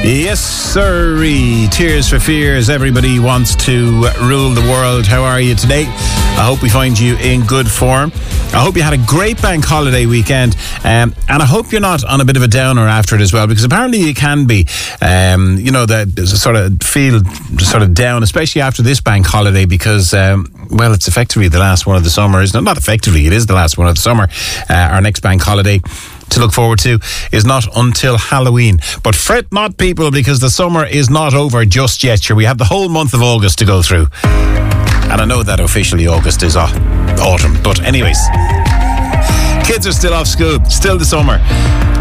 Yes, sirree. Tears for Fears. Everybody wants to rule the world. How are you today? I hope we find you in good form. I hope you had a great bank holiday weekend. And I hope you're not on a bit of a downer after it as well, because apparently you can be. That sort of feel sort of down, especially after this bank holiday, because, it's effectively the last one of the summer, isn't it? Not effectively, it is the last one of the summer. Our next bank holiday to look forward to is not until Halloween. But fret not, people, because the summer is not over just yet. Sure, we have the whole month of August to go through. And I know that officially August is autumn. But anyways, kids are still off school, still the summer.